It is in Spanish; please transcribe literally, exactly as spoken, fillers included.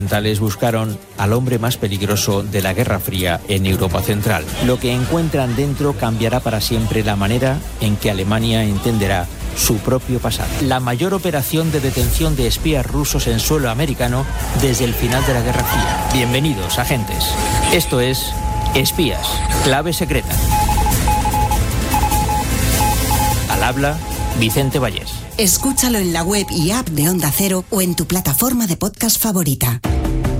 Buscaron al hombre más peligroso de la Guerra Fría en Europa Central. Lo que encuentran dentro cambiará para siempre la manera en que Alemania entenderá su propio pasado. La mayor operación de detención de espías rusos en suelo americano desde el final de la Guerra Fría. Bienvenidos, agentes. Esto es Espías, clave secreta. Al habla, Vicente Vallés. Escúchalo en la web y app de Onda Cero o en tu plataforma de podcast favorita.